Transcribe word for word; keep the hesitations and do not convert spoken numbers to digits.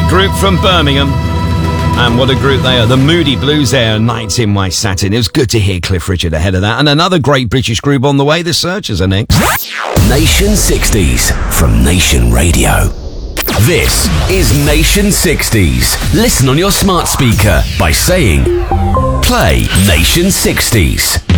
That group from Birmingham. And what a group they are. The Moody Blues there, Nights in My Satin. It was good to hear Cliff Richard ahead of that. And another great British group on the way. The Searchers are next. Nation sixties from Nation Radio. This is Nation sixties. Listen on your smart speaker by saying, play Nation sixties.